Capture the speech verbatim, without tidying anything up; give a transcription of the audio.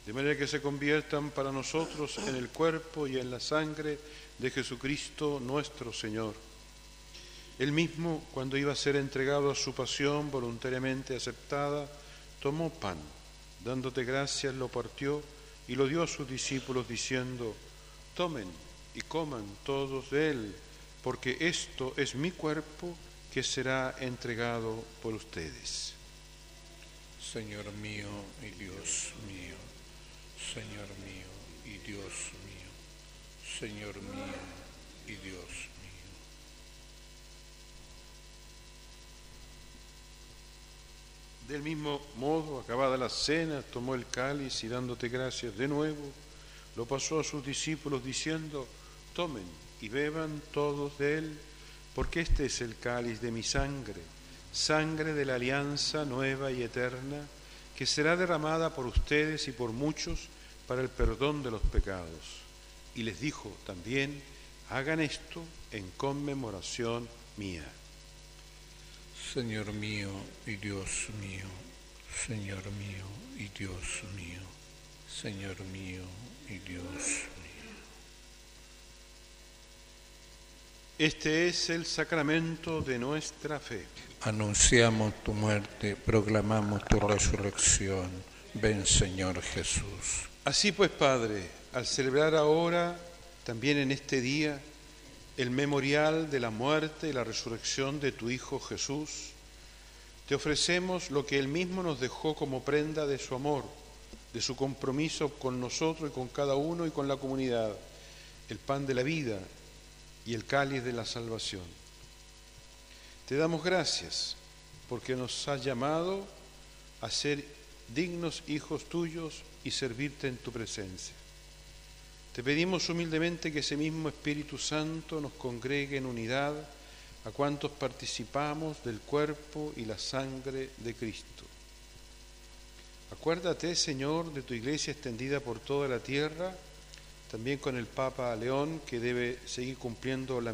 de manera que se conviertan para nosotros en el cuerpo y en la sangre de Jesucristo nuestro Señor. Él mismo, cuando iba a ser entregado a su pasión voluntariamente aceptada, tomó pan, dándote gracias, lo partió y lo dio a sus discípulos, diciendo: tomen y coman todos de él, porque esto es mi cuerpo que será entregado por ustedes. Señor mío y Dios mío, Señor mío y Dios mío, Señor mío y Dios mío. Del mismo modo, acabada la cena, tomó el cáliz y dándote gracias de nuevo, lo pasó a sus discípulos diciendo: tomen y beban todos de él, porque este es el cáliz de mi sangre, sangre de la alianza nueva y eterna, que será derramada por ustedes y por muchos para el perdón de los pecados. Y les dijo también: hagan esto en conmemoración mía. Señor mío y Dios mío, Señor mío y Dios mío, Señor mío y Dios mío. Este es el sacramento de nuestra fe. Anunciamos tu muerte, proclamamos tu resurrección. Ven, Señor Jesús. Así pues, Padre, al celebrar ahora, también en este día, el memorial de la muerte y la resurrección de tu Hijo Jesús, te ofrecemos lo que Él mismo nos dejó como prenda de su amor, de su compromiso con nosotros y con cada uno y con la comunidad, el pan de la vida y el cáliz de la salvación. Te damos gracias porque nos has llamado a ser dignos hijos tuyos y servirte en tu presencia. Te pedimos humildemente que ese mismo Espíritu Santo nos congregue en unidad a cuantos participamos del cuerpo y la sangre de Cristo. Acuérdate, Señor, de tu Iglesia extendida por toda la tierra, también con el Papa León, que debe seguir cumpliendo la